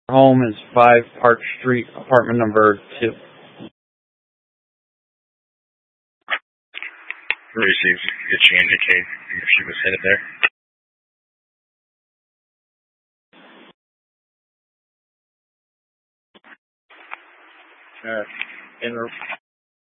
home is 5 Park Street, apartment number 2. Received. Did she indicate if she was headed there?